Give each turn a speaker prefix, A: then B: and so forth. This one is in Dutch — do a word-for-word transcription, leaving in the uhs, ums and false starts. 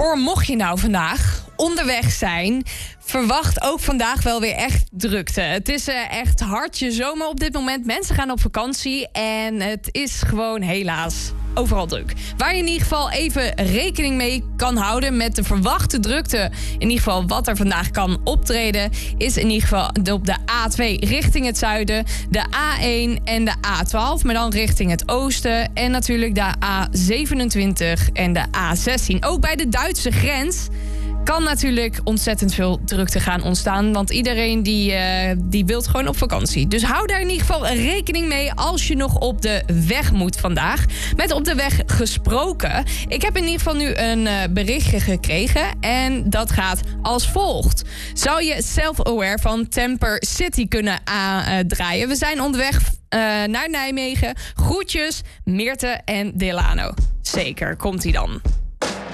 A: Voor mocht je nou vandaag onderweg zijn, verwacht ook vandaag wel weer echt drukte. Het is uh, echt hartje zomer op dit moment. Mensen gaan op vakantie en het is gewoon helaas overal druk. Waar je in ieder geval even rekening mee kan houden met de verwachte drukte, in ieder geval wat er vandaag kan optreden, is in ieder geval op de A twee richting het zuiden, de A één en de A twaalf, maar dan richting het oosten, en natuurlijk de A zevenentwintig en de A zestien. Ook bij de Duitse grens kan natuurlijk ontzettend veel drukte gaan ontstaan, want iedereen die, uh, die wil gewoon op vakantie. Dus hou daar in ieder geval rekening mee als je nog op de weg moet vandaag. Met op de weg gesproken. Ik heb in ieder geval nu een uh, berichtje gekregen en dat gaat als volgt. Zou je Self-Aware van Temper City kunnen aandraaien? We zijn onderweg uh, naar Nijmegen. Groetjes, Meerte en Delano. Zeker, komt-ie dan.